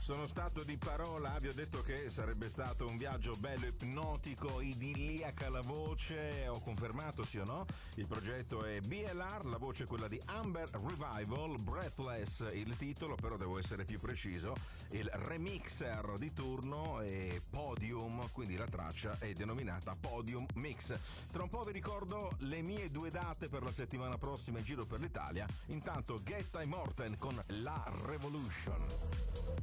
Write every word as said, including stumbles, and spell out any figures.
Sono stato di parola, vi ho detto che sarebbe stato un viaggio bello ipnotico, idilliaca la voce, ho confermato sì o no? Il progetto è B L R, la voce è quella di Amber Revival, Breathless il titolo, però devo essere più preciso, il remixer di turno è Podium, quindi la traccia è denominata Podium Mix. Tra un po' vi ricordo le mie due date per la settimana prossima in giro per l'Italia, intanto Guetta e Morten con La Revolution.